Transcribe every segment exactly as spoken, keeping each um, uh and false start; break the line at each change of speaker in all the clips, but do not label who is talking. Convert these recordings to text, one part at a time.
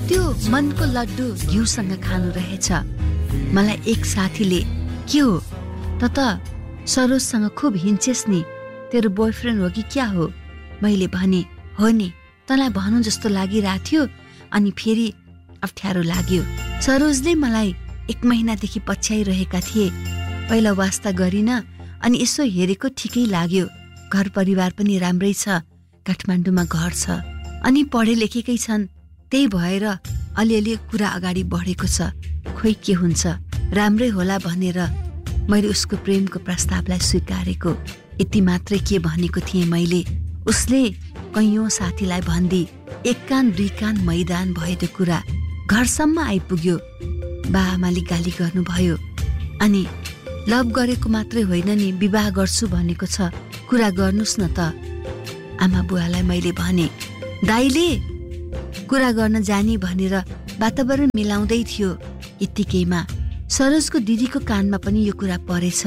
त्यो मनको लड्डु घिउसँग खानु रहेछ। मलाई एक साथीले के हो त त सरोजसँग खुब हिँचेस नि, तेरो बोयफ्रेन्ड हो कि क्या हो? मैले भने हो नि, तँलाई भनौँ जस्तो लागिरहेको थियो, अनि फेरि अप्ठ्यारो लाग्यो। सरोजले मलाई एक महिनादेखि पछ्याइरहेका थिए। पहिला वास्ता गरिन, अनि यसो हेरेको ठिकै लाग्यो। घर परिवार पनि राम्रै छ, काठमाडौँमा घर छ, अनि पढे लेखेकै छन्। त्यही भएर अलिअलि कुरा अगाडि बढेको छ। खोइ के हुन्छ, राम्रै होला भनेर मैले उसको प्रेमको प्रस्तावलाई स्वीकारेको। यति मात्रै के भनेको थिएँ मैले। उसले कैयौं साथीलाई भन्दी एक कान दुई कान मैदान भयो त्यो कुरा। घरसम्म आइपुग्यो। बाआमाले गाली गर्नुभयो। अनि लभ गरेको मात्रै होइन नि, विवाह गर्छु भनेको छ, कुरा गर्नुस् न त। आमा बुवालाई मैले भने। दाइले कुरा गर्न जाने भनेर वातावरण मिलाउँदै थियो। यत्तिकैमा सरोजको दिदीको कानमा पनि यो कुरा परेछ।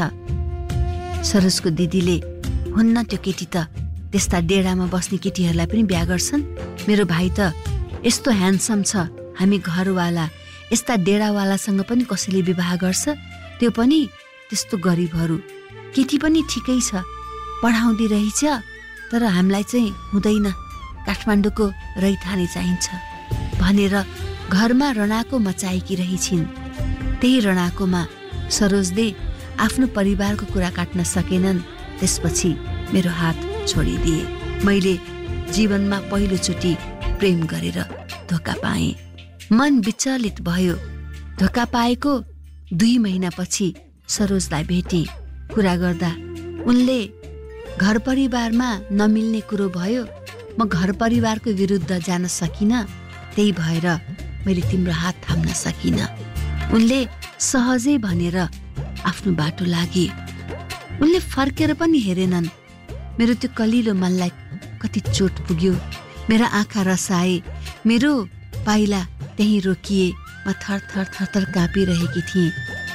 सरोजको दिदीले, हुन्न त्यो केटी त त्यस्ता डेरामा बस्ने केटीहरूलाई पनि बिहा गर्छन्। मेरो भाइ त यस्तो ह्यान्डसम छ, हामी घरवाला यस्ता डेरावालासँग पनि कसैले विवाह गर्छ, त्यो पनि त्यस्तो गरिबहरू। केटी पनि ठिकै छ, पढाउँदै रहेछ, तर हामीलाई चाहिँ हुँदैन, काठमाडौँको रैथाने चाहिन्छ भनेर घरमा रणाको मचाएकी रहेछिन्। त्यही रणाकोमा सरोजले आफ्नो परिवारको कुरा काट्न सकेनन्। त्यसपछि मेरो हात छोडिदिए। मैले जीवनमा पहिलोचोटि प्रेम गरेर धोका पाएँ। मन विचलित भयो। धोका पाएको दुई महिनापछि सरोजलाई भेटेँ। कुरा गर्दा उनले घर परिवारमा नमिल्ने कुरो भयो। म घर परिवारको विरुद्ध जान सकिनँ, त्यही भएर मैले तिम्रो हात थाम्न सकिनँ। उनले सहजै भनेर आफ्नो बाटो लागे। उनले फर्केर पनि हेरेनन्। मेरो त्यो कलिलो मनलाई कति चोट पुग्यो। मेरा आँखा रसाए, मेरो पाइला त्यहीँ रोकिए। म थर थर थर थर काँपिरहेकी थिएँ।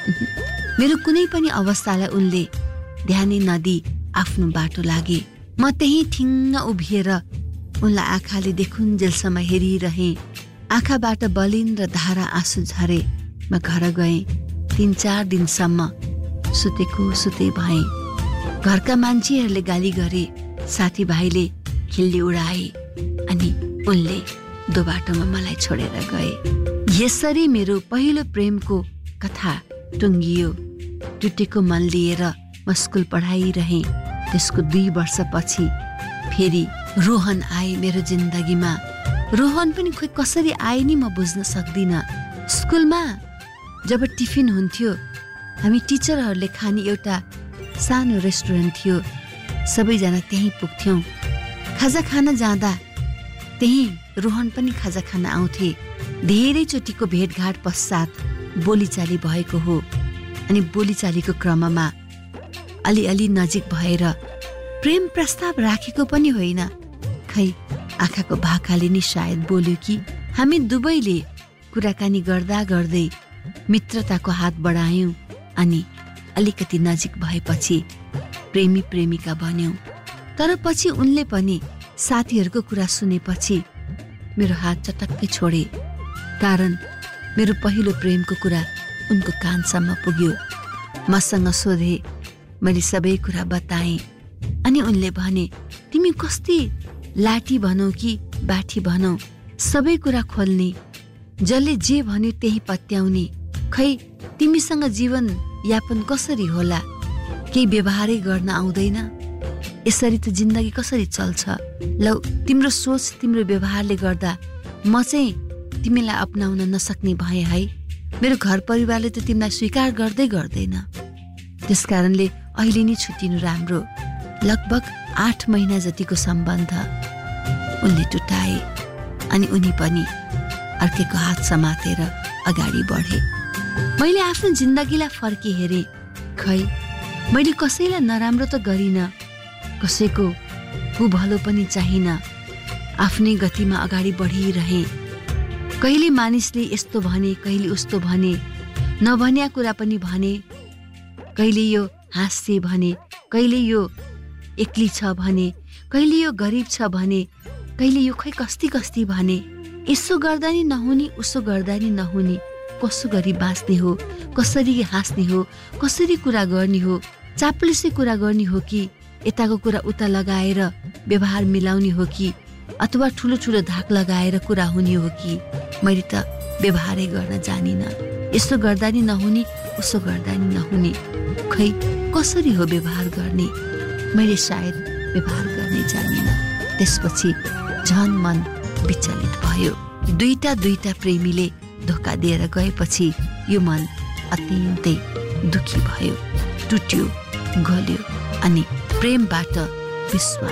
मेरो कुनै पनि अवस्थालाई उनले ध्यानै नदी आफ्नो बाटो लागे। म त्यहीँ ठिङ्ग उभिएर उनलाई आँखाले देखुन्जेलसम्म हेरिरहेँ। आँखाबाट बलिन र धारा आँसु झरे। म घर गएँ। तीन चार दिनसम्म सुतेको सुते भएँ। घरका मान्छेहरूले गाली गरे, साथीभाइले खिल्ली उडाए, अनि उनले दो बाटोमा मलाई छोडेर गए। यसरी मेरो पहिलो प्रेमको कथा टुङ्गियो। टुटेको मन लिएर म स्कुल पढाइरहेँ। त्यसको दुई वर्षपछि फेरि रोहन आए मेरो जिन्दगीमा। रोहन पनि खोइ कसरी आए नि म बुझ्न सक्दिनँ। स्कुलमा जब टिफिन हुन्थ्यो, हामी टिचरहरूले खाने एउटा सानो रेस्टुरेन्ट थियो। सबैजना त्यहीँ पुग्थ्यौँ। खाजा खान जाँदा त्यहीँ रोहन पनि खाजा खान आउँथे। धेरैचोटिको भेटघाट पश्चात बोलीचाली भएको हो। अनि बोलीचालीको क्रममा अलिअलि नजिक भएर प्रेम प्रस्ताव राखेको पनि होइन। खै आँखाको भाकाले नि सायद बोल्यो कि। हामी दुवैले कुराकानी गर्दा गर्दै मित्रताको हात बढायौं। अनि अलिकति नजिक भएपछि प्रेमी प्रेमिका बन्यौं। तर पछि उनले पनि साथीहरूको कुरा सुनेपछि मेरो हात चटक्कै छोडे। कारण मेरो पहिलो प्रेमको कुरा उनको कानसम्म पुग्यो। मसँग सोधे, मैले सबै कुरा बताएँ। अनि उनले भने, तिमी कस्ती लाठी भनौ कि बाठी भनौ, सबै कुरा खोल्ने, जसले जे भन्यो त्यही पत्याउने। खै तिमीसँग जीवन यापन कसरी होला? केही व्यवहारै गर्न आउँदैन? यसरी त जिन्दगी कसरी चल्छ? लौ, तिम्रो सोच तिम्रो व्यवहारले गर्दा म चाहिँ तिमीलाई अपनाउन नसक्ने भए है। मेरो घर परिवारले त तिमीलाई स्वीकार गर्दै गर्दैन। त्यसकारणले अहिले नै छुटिनु राम्रो। लगभग आठ महिना जतिको सम्बन्ध उनले टुटाए। अनि उनी पनि अर्केको हात समातेर अगाडि बढे। मैले आफ्नो जिन्दगीलाई फर्की हेरेँ। खै मैले कसैलाई नराम्रो त गरिनँ, कसैको कुभलो पनि चाहिनँ। आफ्नै गतिमा अगाडि बढिरहेँ। कहिले मानिसले यस्तो भने, कहिले उस्तो भने, नभन्या कुरा पनि भने। कहिले यो हाँस्थे भने, कहिले यो एक्ली छ भने, कहिले यो गरिब छ भने, कहिले यो खै कस्ती कस्ती भने। यसो गर्दा नि नहुने उसो गर्दा नि नहुने, कसो गरी बाँच्ने हो, कसरी हाँस्ने हो, कसरी कुरा गर्ने हो, चाप्लुसी कुरा गर्ने हो कि यताको कुरा उता लगाएर व्यवहार मिलाउने हो कि अथवा ठुलो ठुलो धाक लगाएर कुरा हुने हो कि मैले त व्यवहारै गर्न जानिनँ। यसो गर्दा नि नहुने उसो गर्दा नि नहुने, खै कसरी हो व्यवहार गर्ने, मैले सायद व्यवहार गर्ने जानिनँ। त्यसपछि झन मन विचलित भयो। दुईटा दुईटा प्रेमीले धोका दिएर गएपछि यो मन अत्यन्तै दुखी भयो, टुट्यो, गल्यो अनि प्रेमबाट विश्वास